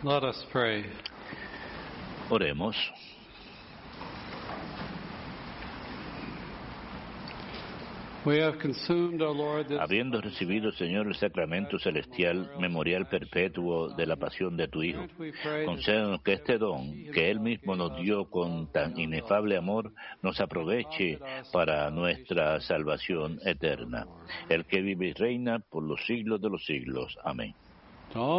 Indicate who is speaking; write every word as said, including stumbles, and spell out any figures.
Speaker 1: Let us pray.
Speaker 2: Oremos.
Speaker 1: We have consumed, O Lord, this
Speaker 2: Habiendo recibido, Señor, el sacramento celestial, memorial perpetuo de la pasión de tu Hijo, concédenos que este don, que Él mismo nos dio con tan inefable amor, nos aproveche para nuestra salvación eterna. El que vive y reina por los siglos de los siglos. Amén.